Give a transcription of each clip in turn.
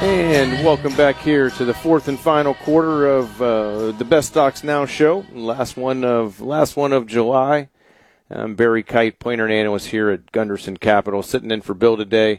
And welcome back here to the fourth and final quarter of the Best Stocks Now show. Last one of July. I'm Barry Kite, planner and analyst here at Gunderson Capital, sitting in for Bill today.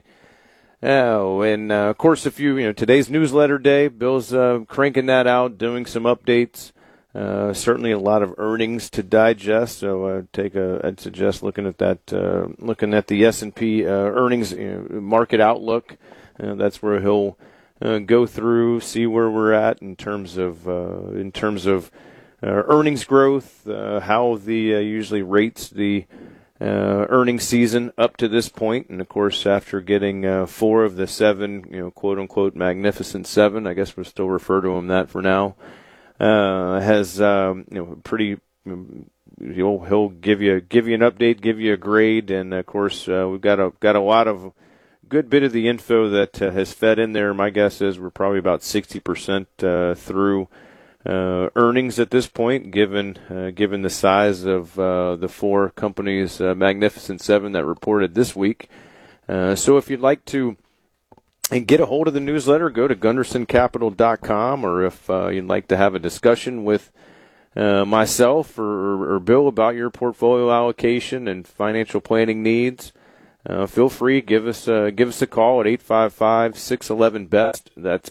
Of course, if today's newsletter day, Bill's cranking that out, doing some updates. Certainly a lot of earnings to digest. So I'd suggest looking at that, looking at the S&P earnings market outlook. That's where he'll go through, see where we're at in terms of earnings growth, how the usually rates the earnings season up to this point, and of course after getting 4 of the 7, quote unquote magnificent 7, I guess we'll still refer to them that for now, has pretty. He'll give you an update, give you a grade, and of course we've got a lot of good bit of the info that has fed in there. My guess is we're probably about 60% through earnings at this point, given the size of the 4 companies, Magnificent 7 that reported this week. So if you'd like to get a hold of the newsletter, go to GundersonCapital.com, or if you'd like to have a discussion with myself or Bill about your portfolio allocation and financial planning needs, feel free, give us a call at 855-611-BEST. That's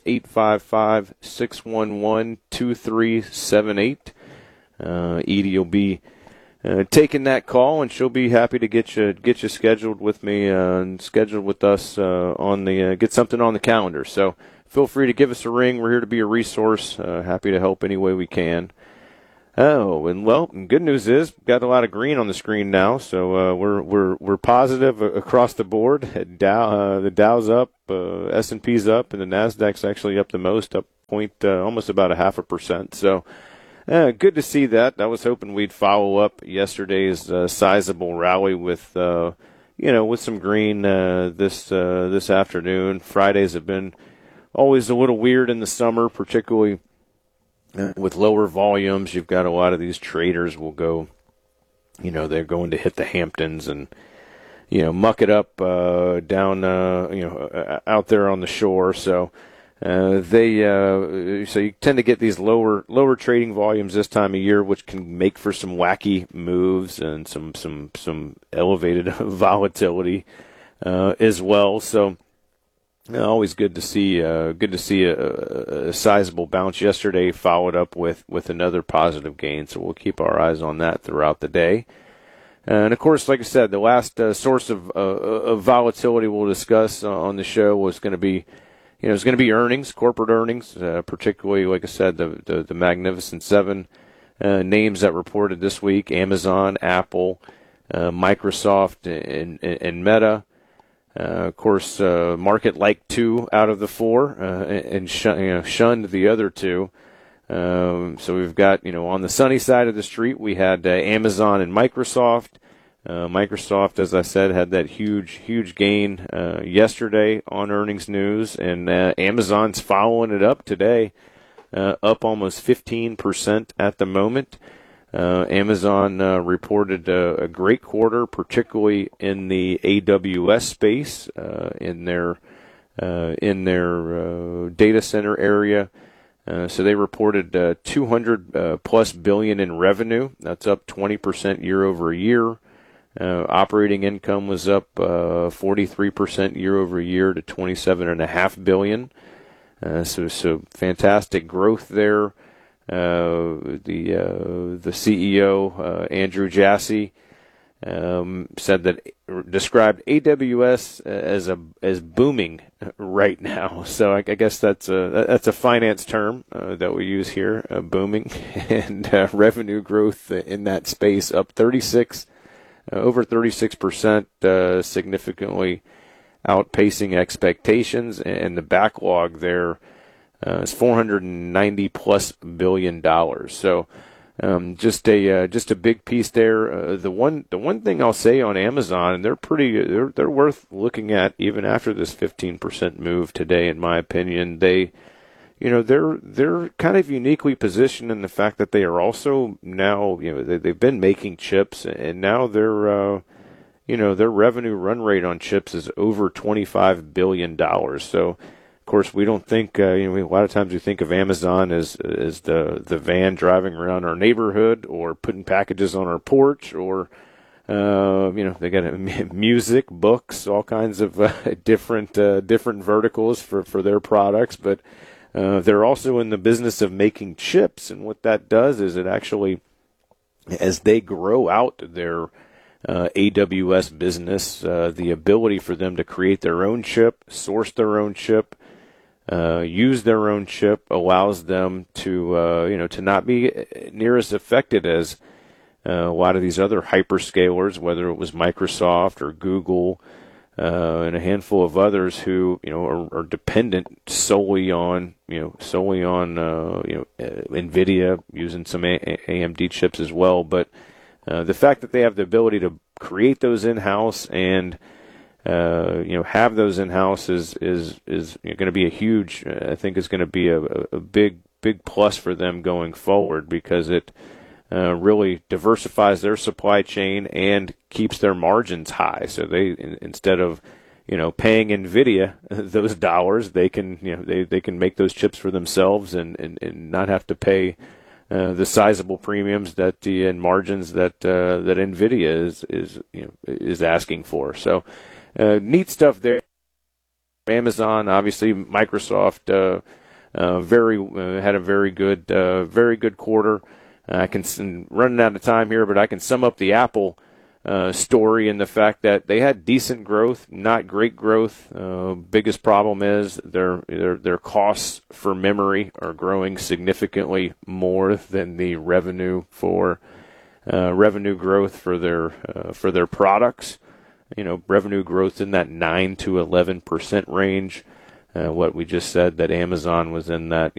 855-611-2378. Edie will be taking that call, and she'll be happy to get you scheduled with me and scheduled with us on the get something on the calendar. So feel free to give us a ring. We're here to be a resource. Happy to help any way we can. And good news is we've got a lot of green on the screen now, so we're positive across the board. The Dow's up, S&P's up, and the Nasdaq's actually up the most, up almost about 0.5%. So good to see that. I was hoping we'd follow up yesterday's sizable rally with some green this afternoon. Fridays have been always a little weird in the summer, particularly with lower volumes. You've got a lot of these traders will go, they're going to hit the Hamptons and, muck it up down, out there on the shore. So so you tend to get these lower trading volumes this time of year, which can make for some wacky moves and some elevated volatility as well. So always good to see a sizable bounce yesterday, followed up with another positive gain. So we'll keep our eyes on that throughout the day. And of course, like I said, the last source of volatility we'll discuss on the show was going to be, earnings, corporate earnings, particularly, like I said, the Magnificent 7 names that reported this week: Amazon, Apple, Microsoft, and Meta. Of course, market liked 2 out of the 4 and shunned the other 2. So we've got, on the sunny side of the street, we had Amazon and Microsoft. Microsoft, as I said, had that huge gain yesterday on earnings news, and Amazon's following it up today, up almost 15% at the moment. Amazon reported a great quarter, particularly in the AWS space, in their data center area. So they reported 200 plus billion in revenue. That's up 20% year over year. Operating income was up 43% year over year to 27.5 billion. So fantastic growth there. The CEO, Andrew Jassy, described AWS as booming right now. So I guess that's a finance term that we use here, booming, and revenue growth in that space up over 36%, significantly outpacing expectations, and the backlog there is $490 plus billion. So just a big piece there. The one thing I'll say on Amazon, and they're worth looking at even after this 15% move today, in my opinion. They're kind of uniquely positioned in the fact that they are also now, they've been making chips, and now their revenue run rate on chips is over $25 billion. So Of course, we don't think, a lot of times we think of Amazon as the van driving around our neighborhood or putting packages on our porch, or, they got music, books, all kinds of different verticals for their products. But they're also in the business of making chips. And what that does is it actually, as they grow out their AWS business, the ability for them to create their own chip, source their own chip, use their own chip, allows them to not be near as affected as a lot of these other hyperscalers, whether it was Microsoft or Google, and a handful of others who are dependent solely on NVIDIA, using some AMD chips as well. But the fact that they have the ability to create those in-house and have those in-house is going to be a huge. I think is going to be a big plus for them going forward, because it really diversifies their supply chain and keeps their margins high. So they, instead of paying NVIDIA those dollars, they can they can make those chips for themselves and not have to pay the sizable premiums and margins that NVIDIA is asking for. So neat stuff there. Amazon, obviously, Microsoft, had a very good quarter. Running out of time here, but I can sum up the Apple story in the fact that they had decent growth, not great growth. Biggest problem is their costs for memory are growing significantly more than the revenue growth for their products. Revenue growth in that 9 to 11% range. What we just said, that Amazon was in that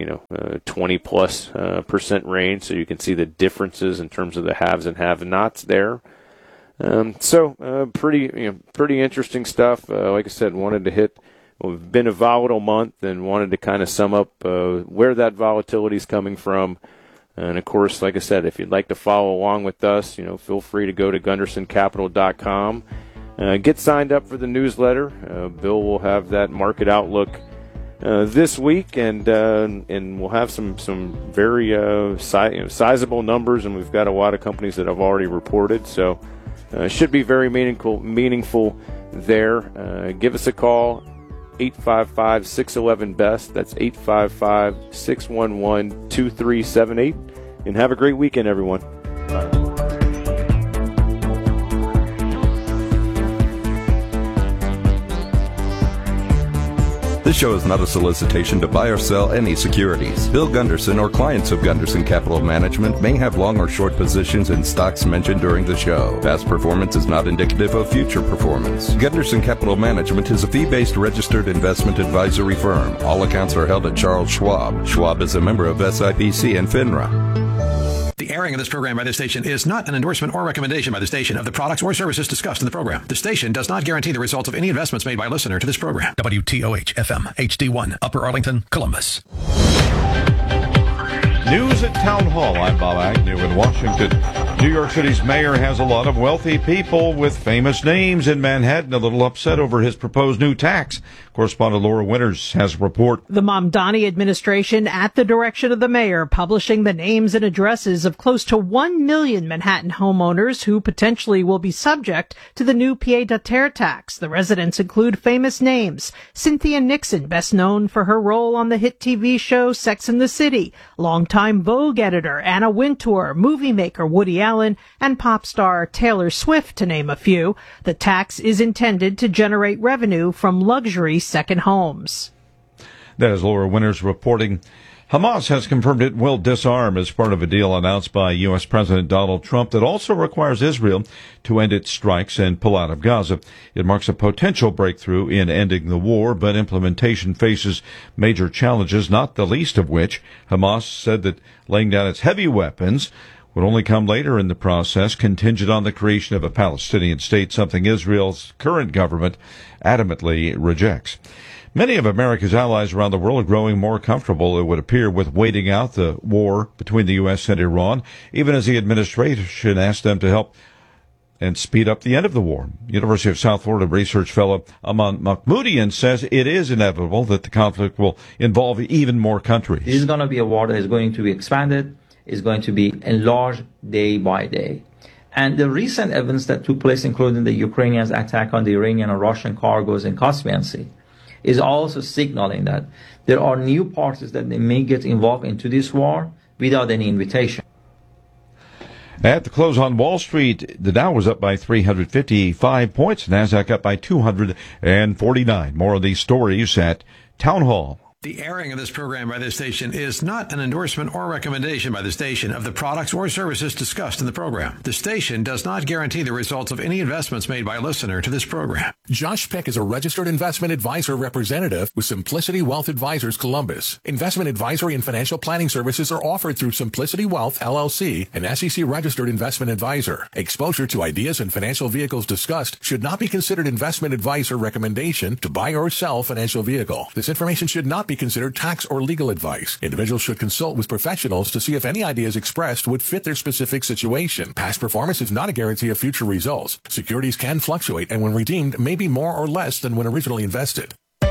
20+% range, so you can see the differences in terms of the haves and have-nots there. Pretty interesting stuff. Like I said, we've been a volatile month and wanted to kind of sum up where that volatility is coming from. And of course, like I said, if you'd like to follow along with us, feel free to go to GundersonCapital.com. Get signed up for the newsletter. Bill will have that market outlook this week, and we'll have some very sizable numbers, and we've got a lot of companies that have already reported. So should be very meaningful there. Give us a call, 855-611-BEST. That's 855-611-2378. And have a great weekend, everyone. Bye. This show is not a solicitation to buy or sell any securities. Bill Gunderson or clients of Gunderson Capital Management may have long or short positions in stocks mentioned during the show. Past performance is not indicative of future performance. Gunderson Capital Management is a fee-based registered investment advisory firm. All accounts are held at Charles Schwab. Schwab is a member of SIPC and FINRA. The airing of this program by this station is not an endorsement or recommendation by the station of the products or services discussed in the program. The station does not guarantee the results of any investments made by a listener to this program. WTOH FM HD1, Upper Arlington, Columbus. News at Town Hall. I'm Bob Agnew in Washington. New York City's mayor has a lot of wealthy people with famous names in Manhattan a little upset over his proposed new tax. Correspondent Laura Winters has a report. The Mamdani administration, at the direction of the mayor, publishing the names and addresses of close to 1 million Manhattan homeowners who potentially will be subject to the new pied-à-terre tax. The residents include famous names: Cynthia Nixon, best known for her role on the hit TV show Sex and the City, longtime Vogue editor Anna Wintour, movie maker Woody Allen, and pop star Taylor Swift, to name a few. The tax is intended to generate revenue from luxury second homes. That is Laura Winters reporting. Hamas has confirmed it will disarm as part of a deal announced by U.S. President Donald Trump that also requires Israel to end its strikes and pull out of Gaza. It marks a potential breakthrough in ending the war, but implementation faces major challenges, not the least of which Hamas said that laying down its heavy weapons would only come later in the process, contingent on the creation of a Palestinian state, something Israel's current government adamantly rejects. Many of America's allies around the world are growing more comfortable, it would appear, with waiting out the war between the U.S. and Iran, even as the administration asked them to help and speed up the end of the war. University of South Florida research fellow Aman Mahmoudian says it is inevitable that the conflict will involve even more countries. This is going to be a war that is going to be expanded, is going to be enlarged day by day. And the recent events that took place, including the Ukrainians' attack on the Iranian and Russian cargoes in Caspian Sea, is also signaling that there are new parties that they may get involved into this war without any invitation. At the close on Wall Street, the Dow was up by 355 points, NASDAQ up by 249. More of these stories at Town Hall. The airing of this program by this station is not an endorsement or recommendation by the station of the products or services discussed in the program. The station does not guarantee the results of any investments made by a listener to this program. Josh Peck is a registered investment advisor representative with Simplicity Wealth Advisors Columbus. Investment advisory and financial planning services are offered through Simplicity Wealth, LLC, an SEC-registered investment advisor. Exposure to ideas and financial vehicles discussed should not be considered investment advice or recommendation to buy or sell financial vehicle. This information should not be considered tax or legal advice. Individuals should consult with professionals to see if any ideas expressed would fit their specific situation. Past performance is not a guarantee of future results. Securities can fluctuate and when redeemed may be more or less than when originally invested.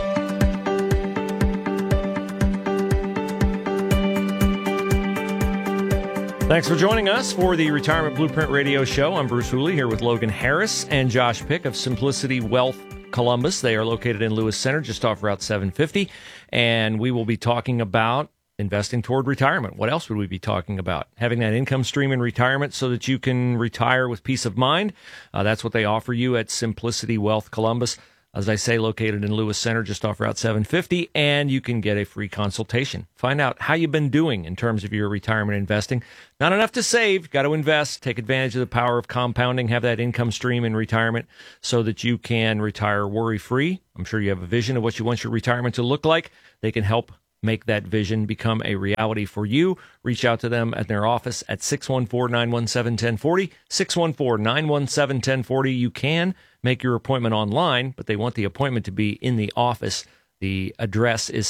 Thanks for joining us for the Retirement Blueprint Radio Show. I'm Bruce Hooley here with Logan Harris and Josh Pick of Simplicity Wealth Columbus. They are located in Lewis Center, just off Route 750, and we will be talking about investing toward retirement. What else would we be talking about? Having that income stream in retirement so that you can retire with peace of mind. That's what they offer you at Simplicity Wealth Columbus. As I say, located in Lewis Center, just off Route 750, and you can get a free consultation. Find out how you've been doing in terms of your retirement investing. Not enough to save, got to invest. Take advantage of the power of compounding, have that income stream in retirement so that you can retire worry-free. I'm sure you have a vision of what you want your retirement to look like. They can help make that vision become a reality for you. Reach out to them at their office at 614-917-1040, 614-917-1040. You can make your appointment online, but they want the appointment to be in the office. The address is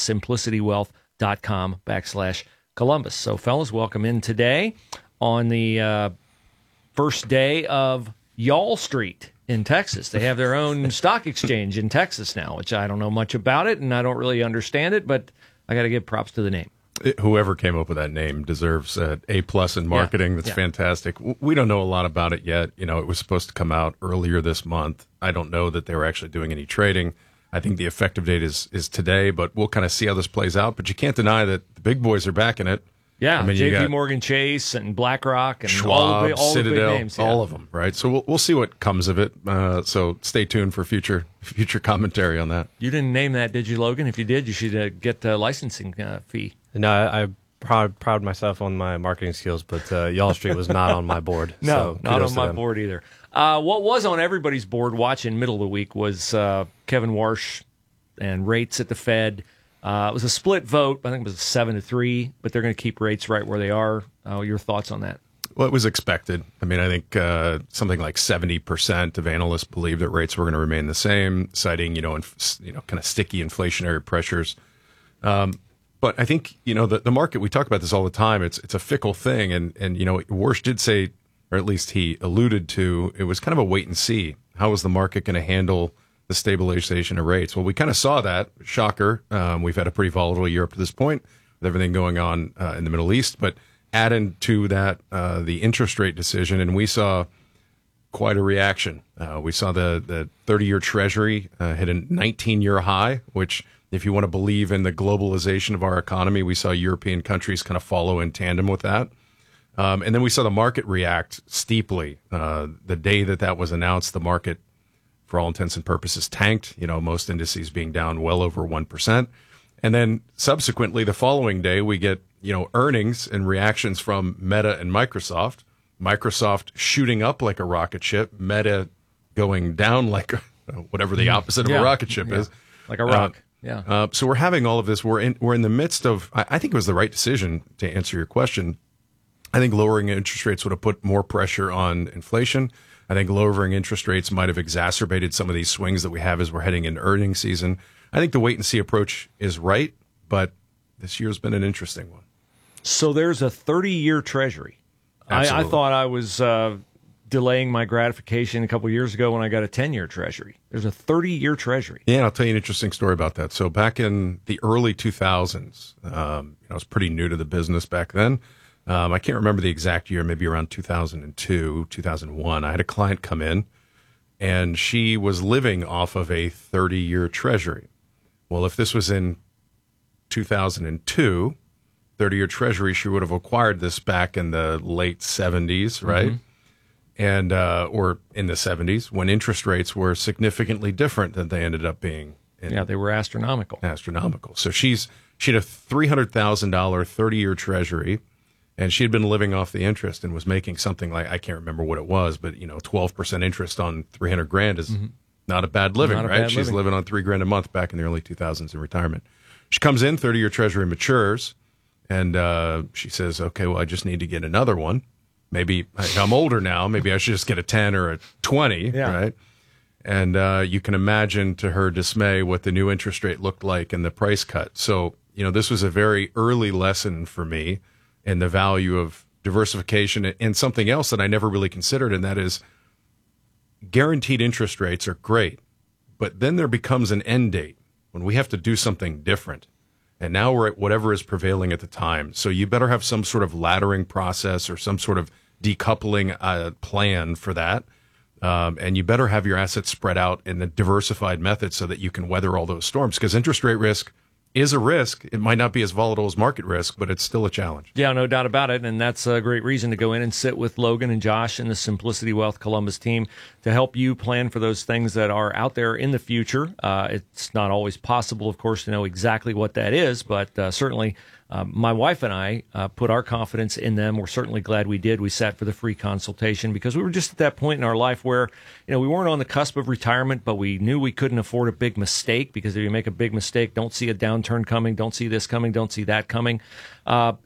simplicitywealth.com/Columbus. So, fellas, welcome in today on the first day of Y'all Street in Texas. They have their own stock exchange in Texas now, which I don't know much about it, and I don't really understand it, but I got to give props to the name. Whoever came up with that name deserves an A+ in marketing. Yeah. That's fantastic. We don't know a lot about it yet. You know, it was supposed to come out earlier this month. I don't know that they were actually doing any trading. I think the effective date is today, but we'll kind of see how this plays out. But you can't deny that the big boys are backing it. Yeah, I mean, JP Morgan Chase and BlackRock and Schwab, all Citadel, the big names, all of them, right? So we'll see what comes of it. So stay tuned for future commentary on that. You didn't name that, did you, Logan? If you did, you should get a licensing fee. No, I proud myself on my marketing skills, but Y'all Street was not on my board. No, so not on my board either. What was on everybody's board watching middle of the week was Kevin Warsh and rates at the Fed. It was a split vote. I think it was 7-3, but they're going to keep rates right where they are. Your thoughts on that? Well, it was expected. I mean, I think something like 70% of analysts believe that rates were going to remain the same, citing kind of sticky inflationary pressures. But I think the market. We talk about this all the time. It's a fickle thing, and Warsh did say, or at least he alluded to, it was kind of a wait and see. How was the market going to handle the stabilization of rates? Well, we kind of saw that. Shocker. We've had a pretty volatile year up to this point with everything going on in the Middle East. But adding to that the interest rate decision, and we saw quite a reaction. We saw the 30-year Treasury hit a 19-year high, which, if you want to believe in the globalization of our economy, we saw European countries kind of follow in tandem with that. And then we saw the market react steeply. The day that was announced, the market, for all intents and purposes, tanked, most indices being down well over 1%. And then subsequently, the following day, we get, earnings and reactions from Meta and Microsoft. Microsoft shooting up like a rocket ship, Meta going down like whatever the opposite of a rocket ship is. Like a rock. So we're having all of this. We're in the midst of, I think it was the right decision to answer your question. I think lowering interest rates would have put more pressure on inflation. I think lowering interest rates might have exacerbated some of these swings that we have as we're heading into earnings season. I think the wait-and-see approach is right, but this year's been an interesting one. So there's a 30-year Treasury. Absolutely. I thought I was delaying my gratification a couple years ago when I got a 10-year Treasury. There's a 30-year Treasury. Yeah, and I'll tell you an interesting story about that. So back in the early 2000s, I was pretty new to the business back then. I can't remember the exact year, maybe around 2002, 2001. I had a client come in, and she was living off of a 30-year Treasury. Well, if this was in 2002, 30-year Treasury, she would have acquired this back in the late 70s, right? Mm-hmm. And or in the 70s, when interest rates were significantly different than they ended up being. They were astronomical. So she had a $300,000 30-year Treasury, and she had been living off the interest and was making something like, I can't remember what it was, but 12% interest on $300,000 is not a bad living, right? She's living on $3,000 a month back in the early 2000s in retirement. She comes in, 30-year Treasury matures, and she says, okay, well, I just need to get another one. Maybe I'm older now. Maybe I should just get a 10 or a 20, right? And you can imagine to her dismay what the new interest rate looked like and the price cut. So, this was a very early lesson for me in the value of diversification and something else that I never really considered, and that is guaranteed interest rates are great, but then there becomes an end date when we have to do something different. And now we're at whatever is prevailing at the time. So you better have some sort of laddering process or some sort of decoupling plan for that. And you better have your assets spread out in a diversified method so that you can weather all those storms. Because interest rate risk is a risk. It might not be as volatile as market risk, but it's still a challenge. Yeah, no doubt about it. And that's a great reason to go in and sit with Logan and Josh and the Simplicity Wealth Columbus team to help you plan for those things that are out there in the future. It's not always possible, of course, to know exactly what that is, but certainly my wife and I put our confidence in them. We're certainly glad we did. We sat for the free consultation because we were just at that point in our life where, we weren't on the cusp of retirement, but we knew we couldn't afford a big mistake, because if you make a big mistake, don't see a downturn coming, don't see this coming, don't see that coming.